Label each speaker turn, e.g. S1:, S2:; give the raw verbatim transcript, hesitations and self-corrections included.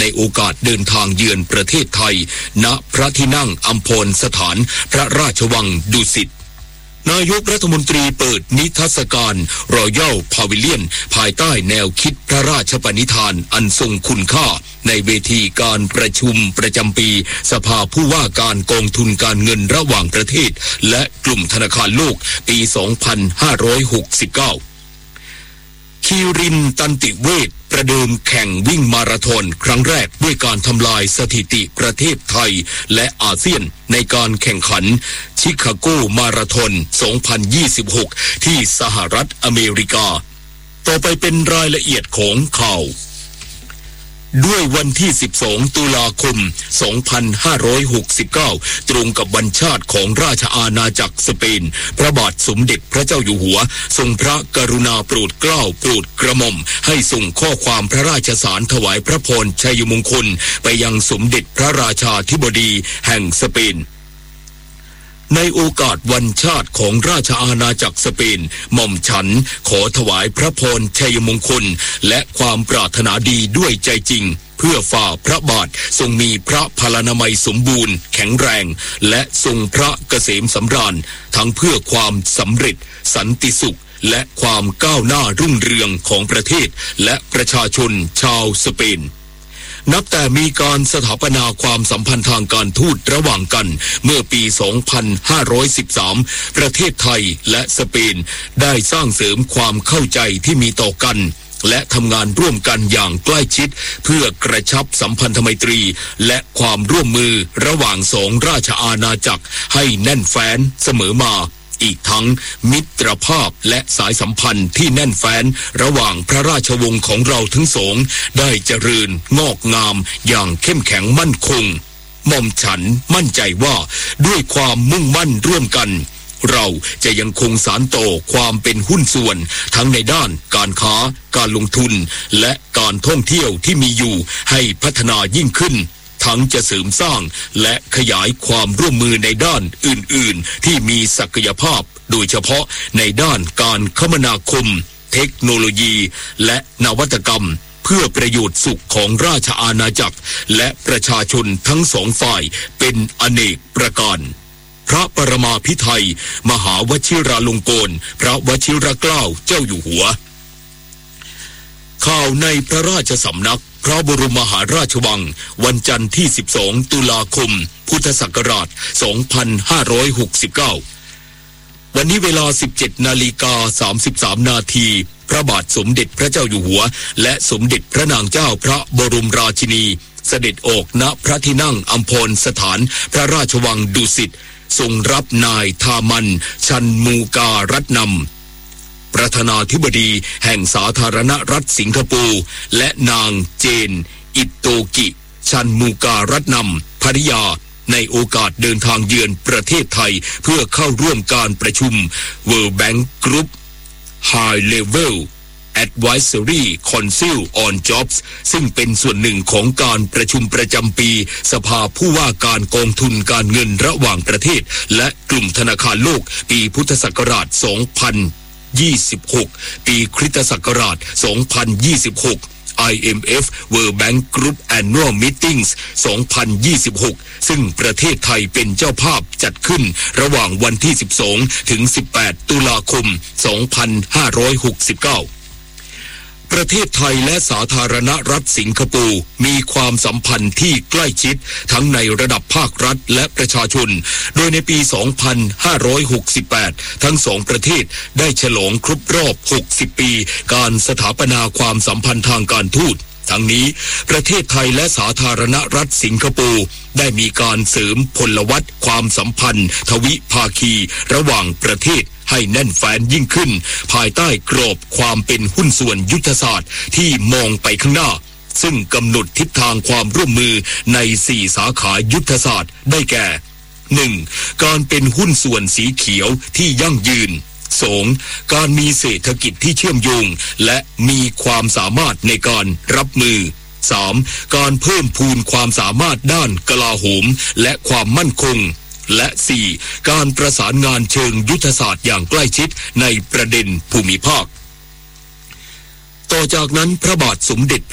S1: ในโอกาสเดินทางเยือนประเทศไทยณพระที่นั่งอัมพรสถานพระราชวังดุสิตนายกรัฐมนตรีเปิดนิทรรศการรอยัลพาวิเลียนภายใต้แนวคิดพระราชปณิธานอันทรงคุณค่าในเวทีการประชุมประจำปีสภาผู้ว่าการกองทุนการเงินระหว่างประเทศและกลุ่มธนาคารโลกปี สองพันห้าร้อยหกสิบเก้า คีรินตันติเวชประเดิมแข่งวิ่งมาราธอนครั้งแรกด้วยการทำลายสถิติประเทศไทยและอาเซียนในการแข่งขันชิคาโกมาราธอน สองพันยี่สิบหก ที่สหรัฐอเมริกาต่อไปเป็นรายละเอียดของข่าวด้วยวันที่สิบสองตุลาคมสองพันห้าร้อยหกสิบเก้าตรงกับวันชาติของราชอาณาจักรสเปนพระบาทสมเด็จพระเจ้าอยู่หัวทรงพระกรุณาโปรดเกล้าโปรดกระหม่อมให้ส่งข้อความพระราชสารถวายพระพรชัยมงคลไปยังสมเด็จพระราชาธิบดีแห่งสเปนในโอกาสวันชาติของราชอาณาจักรสเปนหม่อมฉันขอถวายพระพรชัยมงคลและความปรารถนาดีด้วยใจจริงเพื่อฝ่าพระบาททรงมีพระพลานามัยสมบูรณ์แข็งแรงและทรงพระเกษมสำราญทั้งเพื่อความสำเร็จสันติสุขและความก้าวหน้ารุ่งเรืองของประเทศและประชาชนชาวสเปนนับแต่มีการสถาปนาความสัมพันธ์ทางการทูตระหว่างกันเมื่อปี สองพันห้าร้อยสิบสาม ประเทศไทยและสเปนได้สร้างเสริมความเข้าใจที่มีต่อกันและทำงานร่วมกันอย่างใกล้ชิดเพื่อกระชับสัมพันธไมตรีและความร่วมมือระหว่างสองราชอาณาจักรให้แน่นแฟ้นเสมอมาอีกทั้งมิตรภาพและสายสัมพันธ์ที่แน่นแฟ้นระหว่างพระราชวงศ์ของเราทั้งสองได้เจริญงอกงามอย่างเข้มแข็งมั่นคงหม่อมฉันมั่นใจว่าด้วยความมุ่งมั่นร่วมกันเราจะยังคงสานต่อความเป็นหุ้นส่วนทั้งในด้านการค้าการลงทุนและการท่องเที่ยวที่มีอยู่ให้พัฒนายิ่งขึ้นทั้งจะเสริมสร้างและขยายความร่วมมือในด้านอื่นๆที่มีศักยภาพโดยเฉพาะในด้านการคมนาคมเทคโนโลยีและนวัตกรรมเพื่อประโยชน์สุขของราชอาณาจักรและประชาชนทั้งสองฝ่ายเป็นอเนกประการพระปรมาภิไธยมหาวชิราลงกรณ์พระวชิรเกล้าเจ้าอยู่หัวข่าวในพระราชสำนักพระบรมมหาราชวังวันจันทร์ที่สิบสองตุลาคมพุทธศักราชสองพันห้าร้อยหกสิบเก้าวันนี้เวลา สิบเจ็ดนาฬิกาสามสิบสาม นาทีพระบาทสมเด็จพระเจ้าอยู่หัวและสมเด็จพระนางเจ้าพระบรมราชินีเสด็จออกณพระที่นั่งอัมพรสถานพระราชวังดุสิตทรงรับนายทามันชันมูการัตนำประธานาธิบดีแห่งสาธารณรัฐสิงคโปร์และนางเจนอิโตกิชันมูการัตนำภริยาในโอกาสเดินทางเยือนประเทศไทยเพื่อเข้าร่วมการประชุม World Bank Group High Level Advisory Council on Jobs ซึ่งเป็นส่วนหนึ่งของการประชุมประจำปีสภาผู้ว่าการกองทุนการเงินระหว่างประเทศและกลุ่มธนาคารโลกปีพุทธศักราช สองพันยี่สิบหก ปีคริสตศักราช สองพันยี่สิบหก ไอ เอ็ม เอฟ World Bank Group Annual Meetings สองพันยี่สิบหก ซึ่งประเทศไทยเป็นเจ้าภาพจัดขึ้นระหว่างวันที่ สิบสอง ถึง สิบแปด ตุลาคม สองพันห้าร้อยหกสิบเก้าประเทศไทยและสาธารณรัฐสิงคโปร์มีความสัมพันธ์ที่ใกล้ชิดทั้งในระดับภาครัฐและประชาชนโดยในปี สองพันห้าร้อยหกสิบแปด ทั้งสองประเทศได้ฉลองครบรอบ หกสิบ ปีการสถาปนาความสัมพันธ์ทางการทูตทั้งนี้ประเทศไทยและสาธารณรัฐสิงคโปร์ได้มีการเสริมพลวัตความสัมพันธ์ทวิภาคีระหว่างประเทศให้แน่นแฟ้นยิ่งขึ้นภายใต้กรอบความเป็นหุ้นส่วนยุทธศาสตร์ที่มองไปข้างหน้าซึ่งกำหนดทิศทางความร่วมมือในสี่สาขายุทธศาสตร์ได้แก่ หนึ่ง. การเป็นหุ้นส่วนสีเขียวที่ยั่งยืน สอง. การมีเศรษฐกิจที่เชื่อมโยงและมีความสามารถในการรับมือ สาม. การเพิ่มพูนความสามารถด้านกลาโหมและความมั่นคงและ สี่. การประสานงานเชิงยุทธศาสตร์อย่างใกล้ชิดในประเด็นภูมิภาคต่อจากนั้นพระบาทสมเด็จ